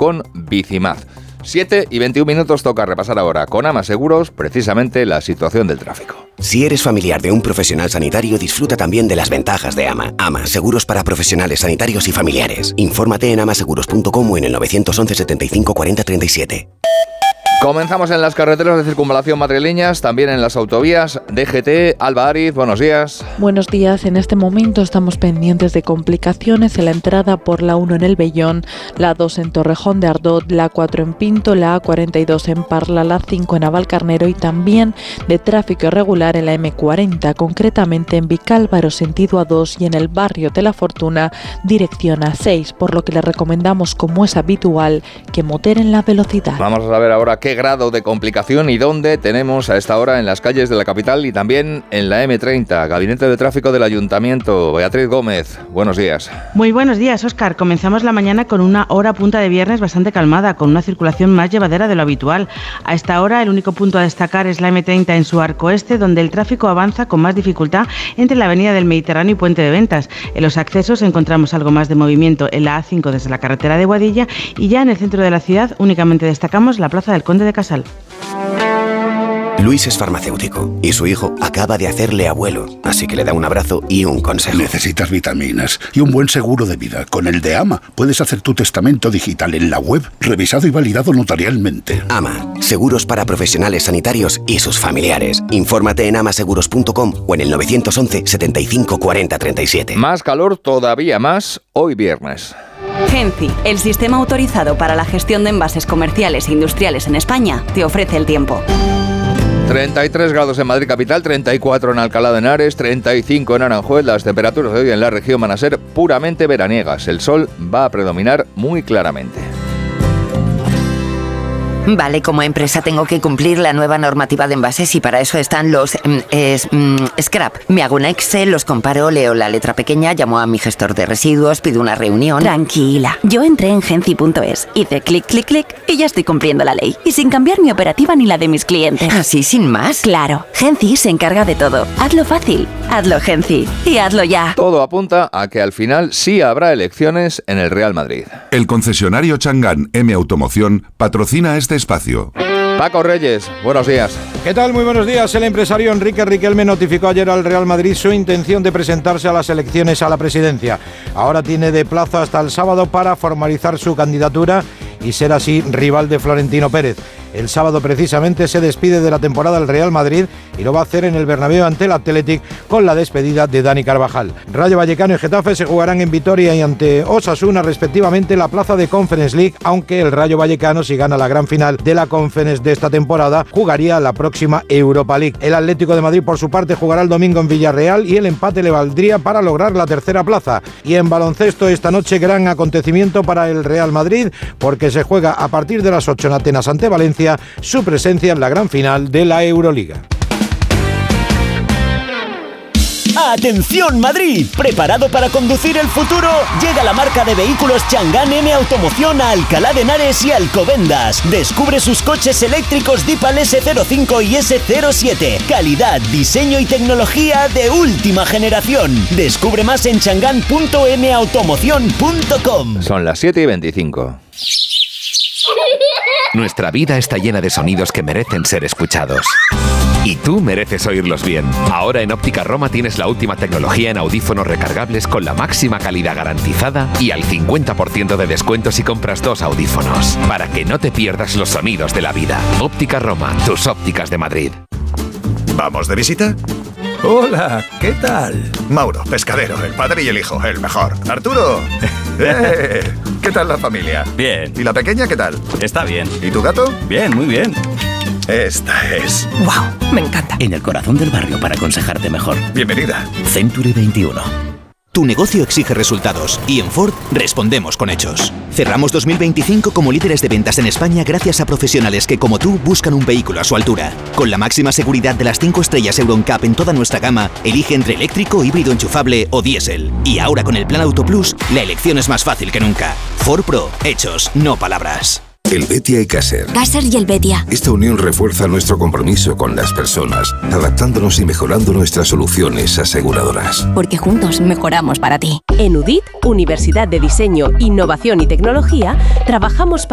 con Bicimad. 7:21 toca repasar ahora con AMA Seguros precisamente la situación del tráfico. Si eres familiar de un profesional sanitario, disfruta también de las ventajas de AMA. AMA, seguros para profesionales sanitarios y familiares. Infórmate en amaseguros.com o en el 911 75 40 37. Comenzamos en las carreteras de circunvalación madrileñas, también en las autovías. DGT, Alba Ariz, buenos días. Buenos días. En este momento estamos pendientes de complicaciones en la entrada por la 1 en el Vellón, la 2 en Torrejón de Ardot, la 4 en Pinto, la A42 en Parla, la 5 en Navalcarnero y también de tráfico irregular en la M40, concretamente en Vicálvaro sentido A2 y en el barrio de La Fortuna dirección A6, por lo que le recomendamos, como es habitual, que moderen la velocidad. Vamos a ver ahora qué grado de complicación y dónde tenemos a esta hora en las calles de la capital y también en la M30. Gabinete de Tráfico del Ayuntamiento. Beatriz Gómez, buenos días. Muy buenos días, Óscar. Comenzamos la mañana con una hora punta de viernes bastante calmada, con una circulación más llevadera de lo habitual. A esta hora el único punto a destacar es la M30 en su arco este, donde el tráfico avanza con más dificultad entre la Avenida del Mediterráneo y Puente de Ventas. En los accesos encontramos algo más de movimiento en la A5 desde la carretera de Boadilla y ya en el centro de la ciudad únicamente destacamos la Plaza del Conde de Casal. Luis es farmacéutico y su hijo acaba de hacerle abuelo, así que le da un abrazo y un consejo. Necesitas vitaminas y un buen seguro de vida. Con el de AMA puedes hacer tu testamento digital en la web, revisado y validado notarialmente. AMA, seguros para profesionales sanitarios y sus familiares. Infórmate en amaseguros.com o en el 911 75 40 37. Más calor, todavía más, hoy viernes. Genci, el sistema autorizado para la gestión de envases comerciales e industriales en España, te ofrece el tiempo. 33 grados en Madrid capital, 34 en Alcalá de Henares, 35 en Aranjuez. Las temperaturas de hoy en la región van a ser puramente veraniegas. El sol va a predominar muy claramente. Vale, como empresa tengo que cumplir la nueva normativa de envases y para eso están los scrap. Me hago una Excel, los comparo, leo la letra pequeña, llamo a mi gestor de residuos, pido una reunión. Tranquila, yo entré en Genci.es, hice clic, clic, clic y ya estoy cumpliendo la ley. Y sin cambiar mi operativa ni la de mis clientes. ¿Así sin más? Claro, Genci se encarga de todo. Hazlo fácil, hazlo Genci y hazlo ya. Todo apunta a que al final sí habrá elecciones en el Real Madrid. El concesionario Chang'an M Automoción patrocina este espacio. Paco Reyes, buenos días. ¿Qué tal? Muy buenos días. El empresario Enrique Riquelme notificó ayer al Real Madrid su intención de presentarse a las elecciones a la presidencia. Ahora tiene de plazo hasta el sábado para formalizar su candidatura y ser así rival de Florentino Pérez. El sábado precisamente se despide de la temporada el Real Madrid y lo va a hacer en el Bernabéu ante el Athletic con la despedida de Dani Carvajal. Rayo Vallecano y Getafe se jugarán en Vitoria y ante Osasuna respectivamente la plaza de Conference League, aunque el Rayo Vallecano, si gana la gran final de la Conference de esta temporada, jugaría la próxima Europa League. El Atlético de Madrid por su parte jugará el domingo en Villarreal y el empate le valdría para lograr la tercera plaza. Y en baloncesto esta noche gran acontecimiento para el Real Madrid porque se juega a partir de las 8 en Atenas ante Valencia su presencia en la gran final de la Euroliga. ¡Atención Madrid! ¿Preparado para conducir el futuro? Llega la marca de vehículos Chang'an M Automoción a Alcalá de Henares y Alcobendas. Descubre sus coches eléctricos Deepal S05 y S07. Calidad, diseño y tecnología de última generación. Descubre más en chang'an.mautomoción.com. Son las 7:25. Nuestra vida está llena de sonidos que merecen ser escuchados. Y tú mereces oírlos bien. Ahora en Óptica Roma tienes la última tecnología en audífonos recargables con la máxima calidad garantizada y al 50% de descuento si compras 2 audífonos. Para que no te pierdas los sonidos de la vida. Óptica Roma, tus ópticas de Madrid. ¿Vamos de visita? Hola, ¿qué tal? Mauro, pescadero, el padre y el hijo, el mejor. Arturo. ¿Qué tal la familia? Bien. ¿Y la pequeña qué tal? Está bien. ¿Y tu gato? Bien, muy bien. Esta es... ¡Wow! Me encanta. En el corazón del barrio para aconsejarte mejor. Bienvenida. Century 21. Tu negocio exige resultados y en Ford respondemos con hechos. Cerramos 2025 como líderes de ventas en España gracias a profesionales que como tú buscan un vehículo a su altura. Con la máxima seguridad de las 5 estrellas Euro NCAP en toda nuestra gama, elige entre eléctrico, híbrido enchufable o diésel. Y ahora con el Plan Auto Plus, la elección es más fácil que nunca. Ford Pro, hechos, no palabras. Helvetia y Caser. Caser y Helvetia. Esta unión refuerza nuestro compromiso con las personas, adaptándonos y mejorando nuestras soluciones aseguradoras. Porque juntos mejoramos para ti. En UDIT, Universidad de Diseño, Innovación y Tecnología, trabajamos